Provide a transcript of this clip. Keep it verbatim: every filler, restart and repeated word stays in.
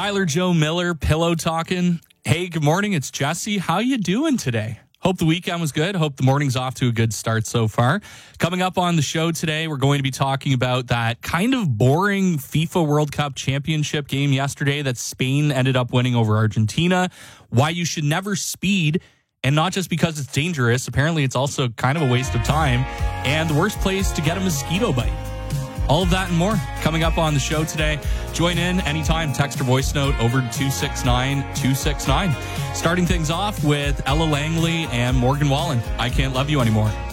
Tyler Joe Miller, pillow talking. Hey, good morning. It's Jesse. How you doing today? Hope the weekend was good. Hope the morning's off to a good start so far. Coming up on the show today, we're going to be talking about that kind of boring FIFA World Cup championship game yesterday that Spain ended up winning over Argentina. Why you should never speed, and not just because it's dangerous. Apparently, it's also kind of a waste of time. And the worst place to get a mosquito bite. All of that and more coming up on the show today. Join in anytime. Text or voice note over to two six nine two six nine. Starting things off with Ella Langley and Morgan Wallen. I Can't Love You Anymore.